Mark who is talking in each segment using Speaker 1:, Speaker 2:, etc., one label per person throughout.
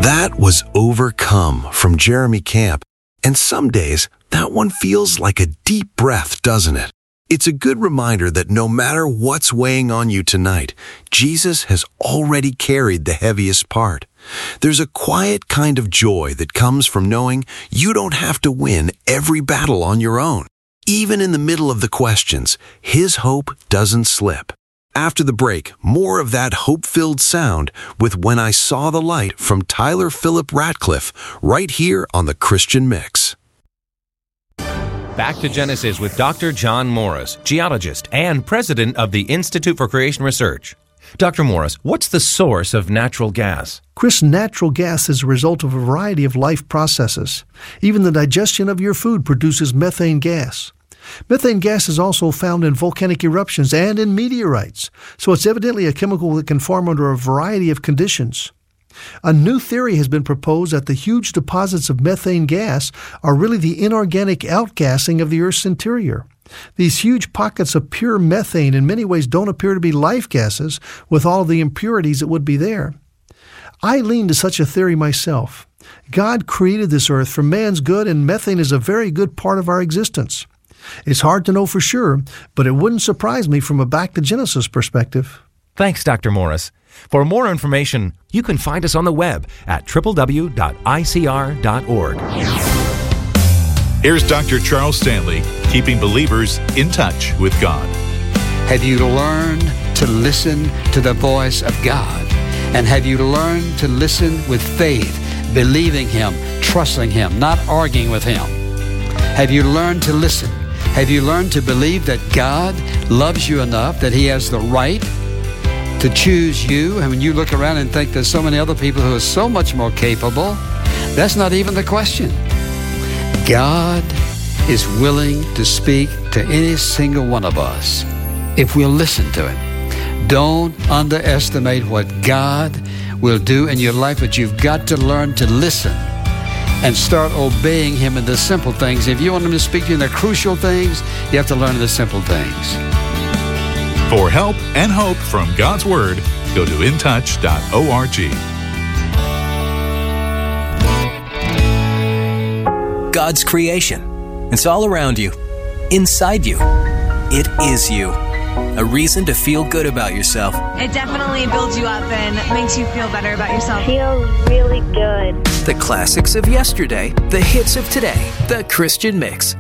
Speaker 1: That was Overcome from Jeremy Camp. And some days, that one feels like a deep breath, doesn't it? It's a good reminder that no matter what's weighing on you tonight, Jesus has already carried the heaviest part. There's a quiet kind of joy that comes from knowing you don't have to win every battle on your own. Even in the middle of the questions, His hope doesn't slip. After the break, more of that hope-filled sound with When I Saw the Light from Tyler Phillip Ratcliffe, right here on the Christian Mix.
Speaker 2: Back to Genesis with Dr. John Morris, geologist and president of the Institute for Creation Research. Dr. Morris, what's the source of natural gas?
Speaker 3: Chris, natural gas is a result of a variety of life processes. Even the digestion of your food produces methane gas. Methane gas is also found in volcanic eruptions and in meteorites, so it's evidently a chemical that can form under a variety of conditions. A new theory has been proposed that the huge deposits of methane gas are really the inorganic outgassing of the Earth's interior. These huge pockets of pure methane in many ways don't appear to be life gases with all of the impurities that would be there. I lean to such a theory myself. God created this Earth for man's good, and methane is a very good part of our existence. It's hard to know for sure, but it wouldn't surprise me from a back to Genesis perspective.
Speaker 2: Thanks, Dr. Morris. For more information, you can find us on the web at www.icr.org.
Speaker 4: Here's Dr. Charles Stanley, keeping believers in touch with God.
Speaker 5: Have you learned to listen to the voice of God? And have you learned to listen with faith, believing Him, trusting Him, not arguing with Him? Have you learned to listen? Have you learned to believe that God loves you enough that He has the right to choose you? And when you look around and think there's so many other people who are so much more capable, that's not even the question. God is willing to speak to any single one of us if we'll listen to Him. Don't underestimate what God will do in your life, but you've got to learn to listen and start obeying Him in the simple things. If you want Him to speak to you in the crucial things, you have to learn the simple things.
Speaker 4: For help and hope from God's Word, go to intouch.org.
Speaker 6: God's creation. It's all around you, inside you. It is you. A reason to feel good about yourself.
Speaker 7: It definitely builds you up and makes you feel better about yourself.
Speaker 8: Feels really good.
Speaker 6: The classics of yesterday, the hits of today, the Christian Mix.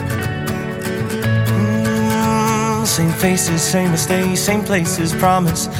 Speaker 9: Same faces, same mistakes, same places, promise